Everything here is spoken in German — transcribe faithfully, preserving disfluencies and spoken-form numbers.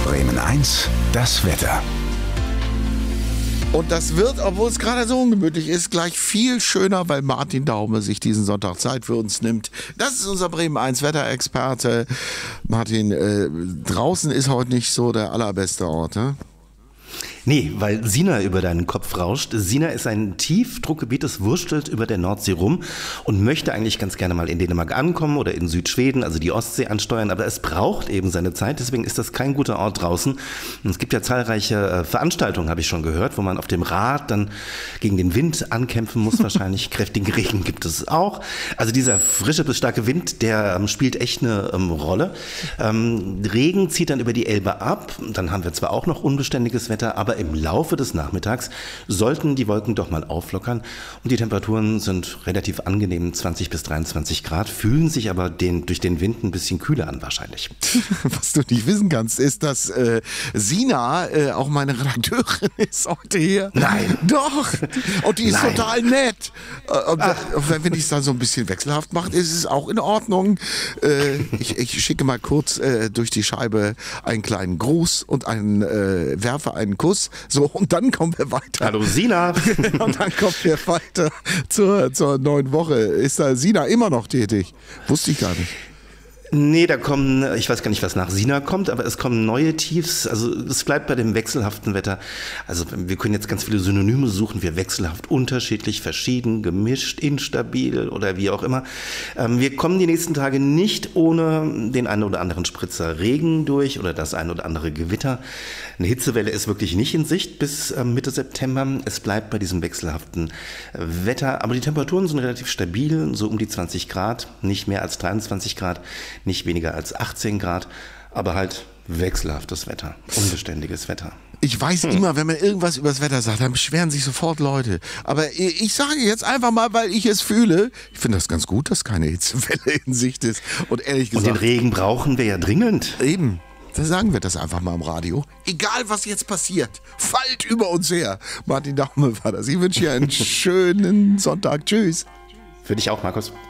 Bremen eins, das Wetter. Und das wird, obwohl es gerade so ungemütlich ist, gleich viel schöner, weil Martin Daume sich diesen Sonntag Zeit für uns nimmt. Das ist unser Bremen eins Wetterexperte. Martin, äh, draußen ist heute nicht so der allerbeste Ort, ne? Nee, weil Sina über deinen Kopf rauscht. Sina ist ein Tiefdruckgebiet, das wurstelt über der Nordsee rum und möchte eigentlich ganz gerne mal in Dänemark ankommen oder in Südschweden, also die Ostsee ansteuern, aber es braucht eben seine Zeit, deswegen ist das kein guter Ort draußen. Und es gibt ja zahlreiche äh, Veranstaltungen, habe ich schon gehört, wo man auf dem Rad dann gegen den Wind ankämpfen muss, wahrscheinlich kräftigen Regen gibt es auch. Also dieser frische bis starke Wind, der ähm, spielt echt eine ähm, Rolle. Ähm, Regen zieht dann über die Elbe ab, dann haben wir zwar auch noch unbeständiges Wetter, aber im Laufe des Nachmittags sollten die Wolken doch mal auflockern und die Temperaturen sind relativ angenehm, zwanzig bis dreiundzwanzig Grad, fühlen sich aber den, durch den Wind ein bisschen kühler an wahrscheinlich. Was du nicht wissen kannst, ist, dass äh, Sina, äh, auch meine Redakteurin, ist heute hier. Nein. Doch. Und die ist Nein. total nett. Äh, und, und wenn ich es dann so ein bisschen wechselhaft mache, ist es auch in Ordnung. Äh, ich, ich schicke mal kurz äh, durch die Scheibe einen kleinen Gruß und einen, äh, werfe einen Kuss. So, und dann kommen wir weiter. Hallo Sina. Und dann kommen wir weiter zur, zur neuen Woche. Ist da Sina immer noch tätig? Wusste ich gar nicht. Nee, da kommen, ich weiß gar nicht, was nach Sina kommt, aber es kommen neue Tiefs, also es bleibt bei dem wechselhaften Wetter. Also wir können jetzt ganz viele Synonyme suchen, wir wechselhaft, unterschiedlich, verschieden, gemischt, instabil oder wie auch immer. Ähm, wir kommen die nächsten Tage nicht ohne den einen oder anderen Spritzer Regen durch oder das ein oder andere Gewitter. Eine Hitzewelle ist wirklich nicht in Sicht bis ähm, Mitte September. Es bleibt bei diesem wechselhaften Wetter, aber die Temperaturen sind relativ stabil, so um die zwanzig Grad, nicht mehr als dreiundzwanzig Grad. Nicht weniger als achtzehn Grad, aber halt wechselhaftes Wetter, unbeständiges Wetter. Ich weiß hm. immer, wenn man irgendwas über das Wetter sagt, dann beschweren sich sofort Leute. Aber ich sage jetzt einfach mal, weil ich es fühle, ich finde das ganz gut, dass keine Hitzewelle in Sicht ist. Und ehrlich gesagt... Und den Regen brauchen wir ja dringend. Eben. Dann sagen wir das einfach mal im Radio. Egal, was jetzt passiert, fallt über uns her. Martin Daume war das. Ich wünsche dir einen schönen Sonntag. Tschüss. Für dich auch, Markus.